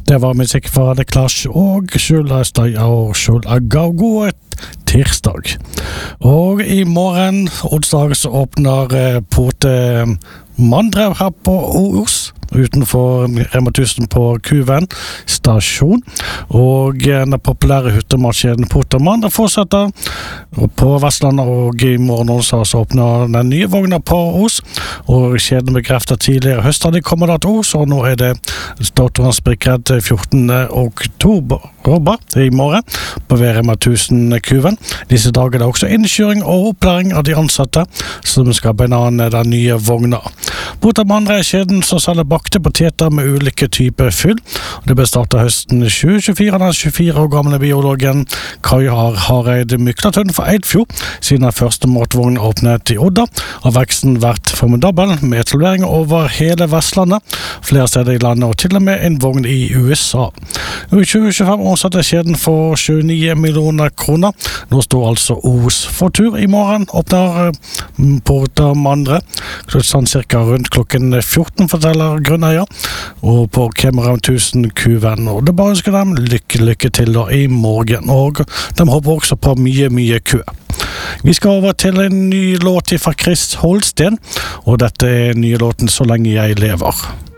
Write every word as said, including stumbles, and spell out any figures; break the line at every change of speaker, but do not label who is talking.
Det var musikk fra The Clash og Skjulastøy og Skjulagaugo tirsdag. Og i morgen, onsdag, så åpner eh, Pote Mandrev her på Os, utenfor Rema tusen på Kuven stasjon. Og den populære hyttematskjeden Pote Mandrev fortsetter på Vestlandet, og i morgen onsdag så åpner den nye vogna på Os. Og kjeden bekreftet tidligere høst at de kommer da til Os, og nå er det datoen spikret fjortende oktober i morgen på Rema tusen Kuven. Disse dager er det også innkjøring og opplæring av de ansatte som skal benane den nye vogna. Pote Mandrev er kjeden som selger bakte poteter med ulike typer fyll. Det ble startet høsten tjue tjuefire. Den tjuefire år gamle biologen Kai Hareid Myklatun fra Eidfjord siden den første matvognen åpnet i Odda, har veksten vært formidabel med etableringer over hele Vestlandet, flere steder i landet og til og med en vogn i U S A. I tjue tjuefem omsatte kjeden for tjueni millioner kroner. Nå står altså Os for tur. I morgen åpner Pote Mandrev sånn cirka rundt klokken fjorten, forteller grunneier, og på Rema tusen Kuven. Og det bare ønsker dem lykke, lykke til da i morgen, og de håper også på mye, mye kø. Vi skal over til en ny låt fra Chris Holsten, og dette er nye låten Så lenge jeg lever.